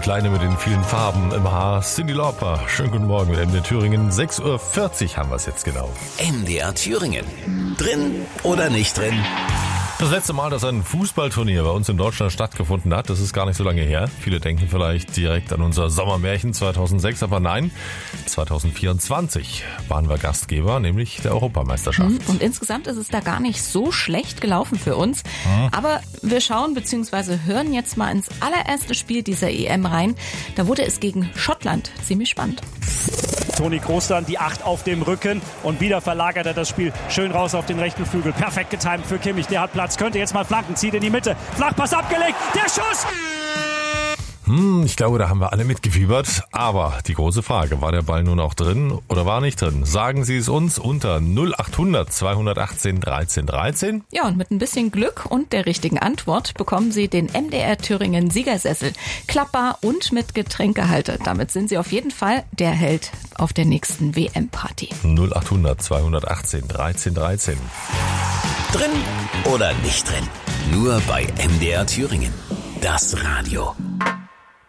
Kleine mit den vielen Farben im Haar, Cyndi Lauper. Schönen guten Morgen mit MDR Thüringen. 6.40 Uhr haben wir es jetzt genau. MDR Thüringen. Drin oder nicht drin? Das letzte Mal, dass ein Fußballturnier bei uns in Deutschland stattgefunden hat, das ist gar nicht so lange her. Viele denken vielleicht direkt an unser Sommermärchen 2006, aber nein, 2024 waren wir Gastgeber, nämlich der Europameisterschaft. Und insgesamt ist es da gar nicht so schlecht gelaufen für uns. Aber wir schauen bzw. hören jetzt mal ins allererste Spiel dieser EM rein. Da wurde es gegen Schottland ziemlich spannend. Toni Kroos dann die 8 auf dem Rücken und wieder verlagert er das Spiel schön raus auf den rechten Flügel. Perfekt getimt für Kimmich, der hat Platz, könnte jetzt mal flanken, zieht in die Mitte. Flachpass abgelegt, der Schuss! Ich glaube, da haben wir alle mitgefiebert. Aber die große Frage, war der Ball nun auch drin oder war nicht drin? Sagen Sie es uns unter 0800 218 13 13. Ja, und mit ein bisschen Glück und der richtigen Antwort bekommen Sie den MDR Thüringen Siegersessel. Klappbar und mit Getränkehalter. Damit sind Sie auf jeden Fall der Held auf der nächsten WM-Party. 0800 218 13 13. Drin oder nicht drin? Nur bei MDR Thüringen. Das Radio.